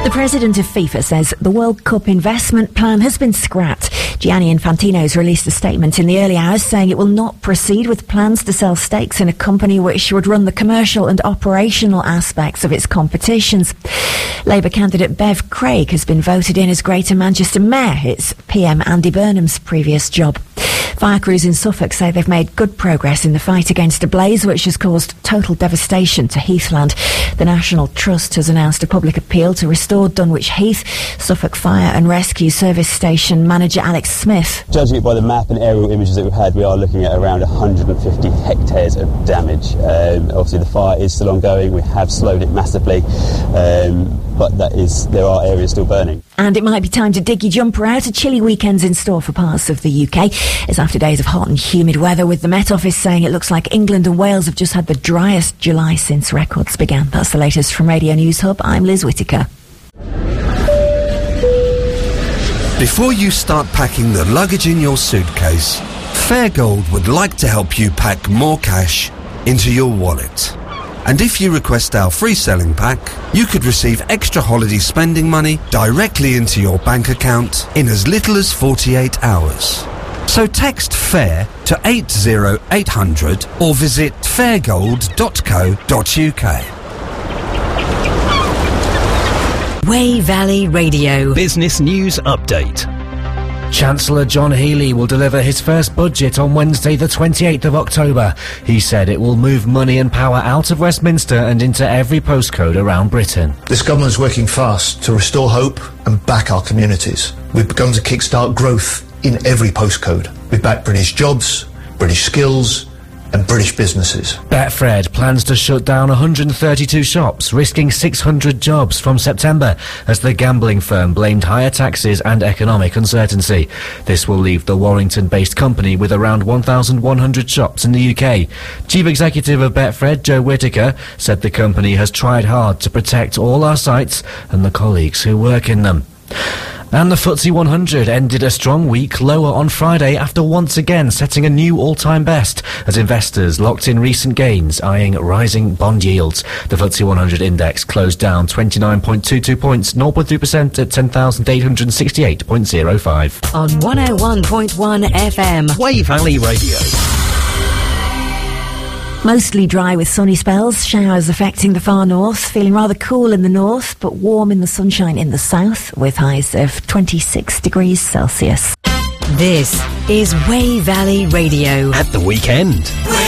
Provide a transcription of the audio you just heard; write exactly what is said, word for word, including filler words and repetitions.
The president of FIFA says the World Cup investment plan has been scrapped. Gianni Infantino's released a statement in the early hours saying it will not proceed with plans to sell stakes in a company which would run the commercial and operational aspects of its competitions. Labour candidate Bev Craig has been voted in as Greater Manchester Mayor. It's P M Andy Burnham's previous job. Fire crews in Suffolk say they've made good progress in the fight against a blaze which has caused total devastation to Heathland. The National Trust has announced a public appeal to restore Dunwich Heath. Suffolk Fire and Rescue Service Station manager Alex Smith. Judging it by the map and aerial images that we've had, we are looking at around one hundred fifty hectares of damage. Um, obviously the fire is still ongoing. We have slowed it massively, um, but that is there are areas still burning. And it might be time to dig your jumper out. A chilly weekend's in store for parts of the U K. It's after days of hot and humid weather, with the Met Office saying it looks like England and Wales have just had the driest July since records began. That's the latest from Radio News Hub. I'm Liz Whittaker. Before you start packing the luggage in your suitcase, Fairgold would like to help you pack more cash into your wallet. And if you request our free selling pack, you could receive extra holiday spending money directly into your bank account in as little as forty-eight hours. So text FAIR to eight zero eight hundred or visit fairgold dot co dot uk. Wey Valley Radio Business News Update. Chancellor John Healey will deliver his first budget on Wednesday the twenty-eighth of October. He said it will move money and power out of Westminster and into every postcode around Britain. This government is working fast to restore hope and back our communities. We've begun to kickstart growth in every postcode. We've backed British jobs, British skills and British businesses. Betfred plans to shut down one hundred thirty-two shops, risking six hundred jobs from September, as the gambling firm blamed higher taxes and economic uncertainty. This will leave the Warrington-based company with around one thousand one hundred shops in the U K. Chief Executive of Betfred, Joe Whittaker, said the company has tried hard to protect all our sites and the colleagues who work in them. And the F T S E one hundred ended a strong week lower on Friday after once again setting a new all-time best as investors locked in recent gains, eyeing rising bond yields. The F T S E one hundred index closed down twenty-nine point two two points, zero point three percent at ten thousand eight hundred sixty-eight point zero five. on one oh one point one F M. Wey Valley Radio. Mostly dry with sunny spells, showers affecting the far north, feeling rather cool in the north, but warm in the sunshine in the south, with highs of twenty-six degrees Celsius. This is Wey Valley Radio. At the weekend.